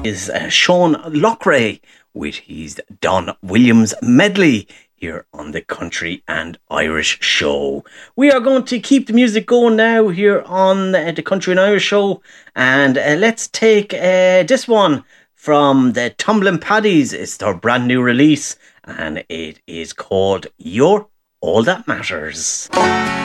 Is Sean Lockray with his Don Williams medley here on the Country and Irish Show. We are going to keep the music going now here on the Country and Irish Show, and let's take this one from the Tumbling Paddies. It's their brand new release, and it is called You're All That Matters.